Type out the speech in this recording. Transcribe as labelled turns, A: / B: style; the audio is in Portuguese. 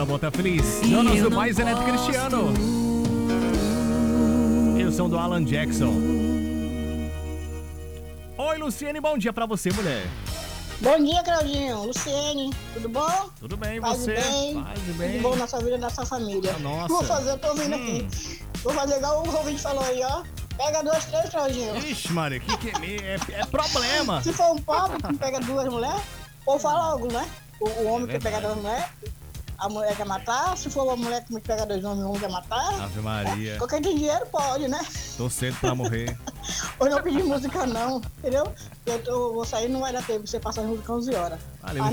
A: Ela bota feliz. Jonas do Paz, Neto Cristiano. E o som do Alan Jackson. Oi, Luciene, bom dia pra você, mulher.
B: Bom dia, Claudinho. Luciene, tudo bom?
A: Tudo bem,
B: Paz
A: você?
B: e bem.
A: Paz e bem.
B: Tudo bom na sua vida e na sua família.
A: Nossa.
B: Vou fazer, eu tô ouvindo aqui. Vou fazer igual o ouvinte falou aí, ó. Pega 2, 3, Claudinho.
A: Ixi, Maria, é problema.
B: Se for um pobre que pega 2 mulheres, ou fala logo, né? O homem que pega 2 mulheres, a mulher quer matar. Se for uma mulher que pega 2 homens, o homem quer matar.
A: Ave Maria.
B: Qualquer tem dinheiro pode, né?
A: Tô cedo pra morrer.
B: Hoje não pedi música não, entendeu? Vou sair, não vai dar tempo, você passa as músicas 11 horas.
A: Valeu,